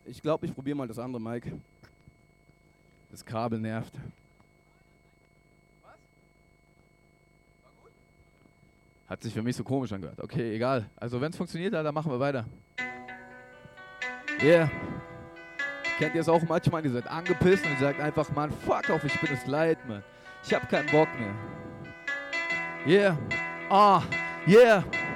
Ich glaube, ich probiere mal das andere Mic. Das Kabel nervt. Was? War gut? Hat sich für mich so komisch angehört. Okay, egal. Also wenn es funktioniert, dann machen wir weiter. Yeah. Kennt ihr es auch manchmal? Ihr seid angepisst und ihr sagt einfach, Mann, fuck off, ich bin es leid, Mann. Ich hab keinen Bock mehr. Yeah. Ah, yeah.